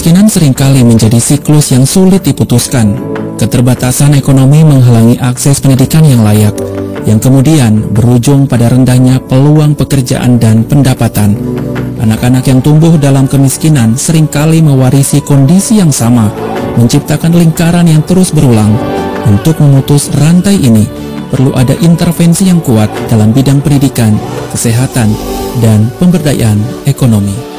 Kemiskinan seringkali menjadi siklus yang sulit diputuskan. Keterbatasan ekonomi menghalangi akses pendidikan yang layak, yang kemudian berujung pada rendahnya peluang pekerjaan dan pendapatan. Anak-anak yang tumbuh dalam kemiskinan seringkali mewarisi kondisi yang sama, menciptakan lingkaran yang terus berulang. Untuk memutus rantai ini, perlu ada intervensi yang kuat dalam bidang pendidikan, kesehatan, dan pemberdayaan ekonomi.